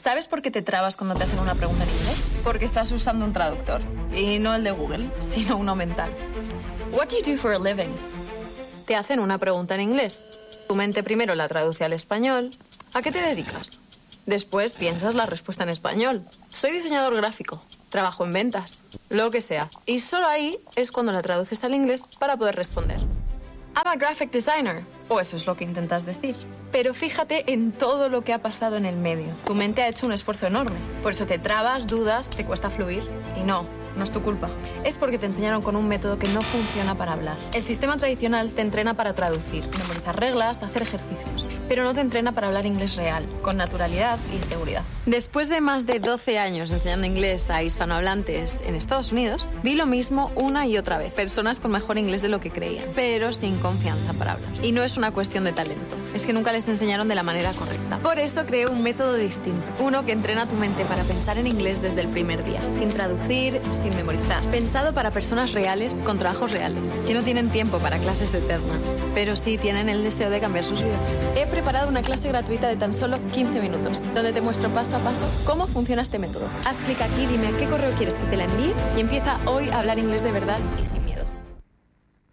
¿Sabes por qué te trabas cuando te hacen una pregunta en inglés? Porque estás usando un traductor. Y no el de Google, sino uno mental. What do you do for a living? Te hacen una pregunta en inglés. Tu mente primero la traduce al español. ¿A qué te dedicas? Después piensas la respuesta en español. Soy diseñador gráfico. Trabajo en ventas. Lo que sea. Y solo ahí es cuando la traduces al inglés para poder responder. I'm a graphic designer. O eso es lo que intentas decir. Pero fíjate en todo lo que ha pasado en el medio. Tu mente ha hecho un esfuerzo enorme. Por eso te trabas, dudas, te cuesta fluir. Y no es tu culpa. Es porque te enseñaron con un método que no funciona para hablar. El sistema tradicional te entrena para traducir, memorizar reglas, hacer ejercicios. Pero no te entrena para hablar inglés real, con naturalidad y seguridad. Después de más de 12 años enseñando inglés a hispanohablantes en Estados Unidos, vi lo mismo una y otra vez. Personas con mejor inglés de lo que creían, pero sin confianza para hablar. Y no es una cuestión de talento, es que nunca les enseñaron de la manera correcta. Por eso creé un método distinto. Uno que entrena tu mente para pensar en inglés desde el primer día, sin traducir, sin memorizar. Pensado para personas reales, con trabajos reales, que no tienen tiempo para clases eternas, pero sí tienen el deseo de cambiar sus vidas. He preparado una clase gratuita de tan solo 15 minutos, donde te muestro paso a paso cómo funciona este método. Haz clic aquí, dime a qué correo quieres que te la envíe y empieza hoy a hablar inglés de verdad y sin